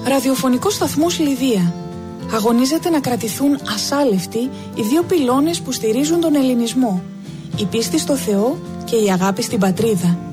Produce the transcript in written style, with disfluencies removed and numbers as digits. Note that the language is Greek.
Ραδιοφωνικός σταθμός Λιδία. Αγωνίζεται να κρατηθούν ασάλευτοι οι δύο πυλώνες που στηρίζουν τον ελληνισμό. Η πίστη στο Θεό και η αγάπη στην πατρίδα.